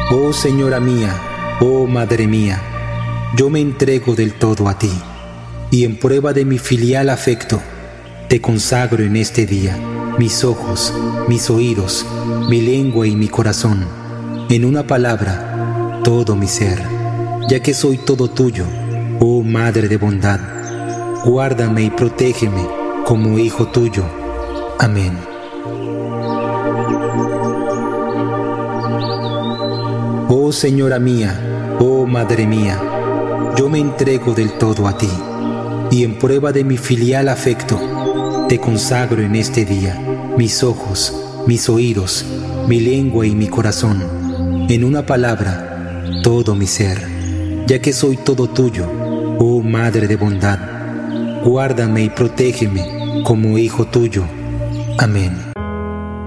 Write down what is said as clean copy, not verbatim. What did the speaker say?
Oh Señora mía, oh Madre mía, yo me entrego del todo a ti, y en prueba de mi filial afecto, te consagro en este día mis ojos, mis oídos, mi lengua y mi corazón, en una palabra, todo mi ser, ya que soy todo tuyo, oh Madre de bondad. Guárdame y protégeme como hijo tuyo. Amén. Oh Señora mía, oh Madre mía, yo me entrego del todo a ti, y en prueba de mi filial afecto, te consagro en este día mis ojos, mis oídos, mi lengua y mi corazón, en una palabra, todo mi ser, ya que soy todo tuyo, oh Madre de bondad. Guárdame y protégeme como hijo tuyo. Amén.